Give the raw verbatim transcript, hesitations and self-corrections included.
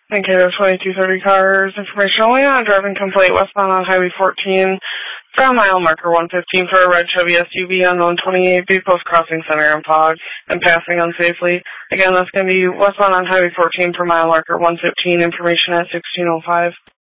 Okay, there's twenty-two thirty cars. Information only on a driving complaint westbound on Highway fourteen from mile marker one fifteen for a red Chevy S U V unknown twenty-eight vehicles crossing center impog and passing unsafely. Again, that's going to be westbound on Highway fourteen for mile marker one fifteen. Information at sixteen oh five.